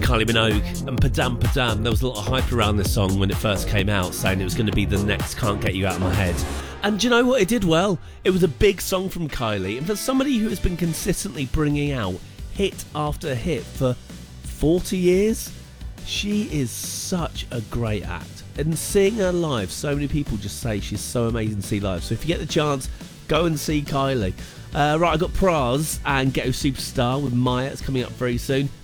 Kylie Minogue and Padam Padam. There was a lot of hype around this song when it first came out, saying it was going to be the next Can't Get You Out of My Head. And do you know what? It did well. It was a big song from Kylie, and for somebody who has been consistently bringing out hit after hit for 40 years, she is such a great act. And seeing her live, so many people just say she's so amazing to see live. So if you get the chance, go and see Kylie. Right, I've got Praz and Ghetto Superstar with Maya. It's coming up very soon.